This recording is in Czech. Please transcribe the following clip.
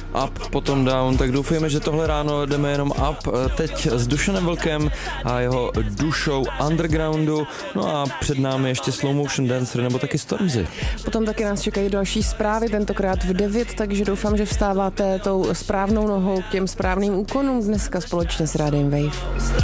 up, potom down, tak doufujeme, že tohle ráno jdeme jenom up. Teď s Dušanem Vlkem a jeho dušou undergroundu, no a před námi ještě Slow Motion Dancer nebo taky Stormzy. Potom taky nás čekají další zprávy, tentokrát v 9, takže doufám, že vstáváte tou správnou nohou k těm správným úkonům dneska společně s Rádiem Wave.